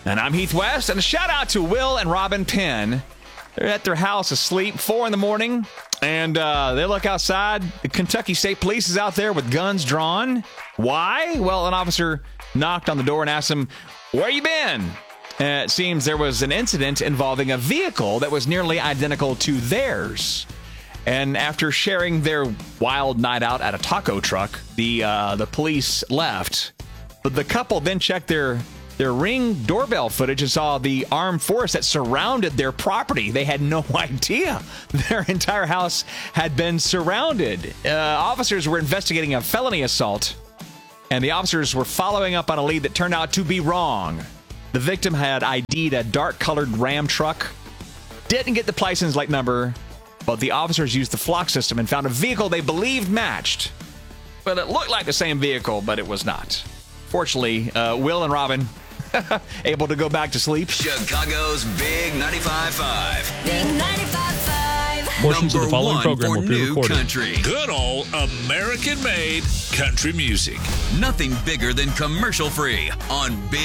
And I'm Heath West, and a shout out to Will and Robin Penn. They're at their house asleep, 4 in the morning, and they look outside. The Kentucky State Police is out there with guns drawn. Why? Well, an officer knocked on the door and asked them, "Where you been?" It seems there was an incident involving a vehicle that was nearly identical to theirs. And after sharing their wild night out at a taco truck, the police left. But the couple then checked their Ring doorbell footage and saw the armed force that surrounded their property. They had no idea their entire house had been surrounded. Officers were investigating a felony assault, and the officers were following up on a lead that turned out to be wrong. The victim had ID'd a dark-colored Ram truck, didn't get the license plate number, but the officers used the flock system and found a vehicle they believed matched. Well, it looked like the same vehicle, but it was not. Fortunately, Will and Robin able to go back to sleep. Chicago's Big 95.5. Big 95.5. Portions of the following program for were new pre-recorded. country. Good old American-made country music. Nothing bigger than commercial-free on Big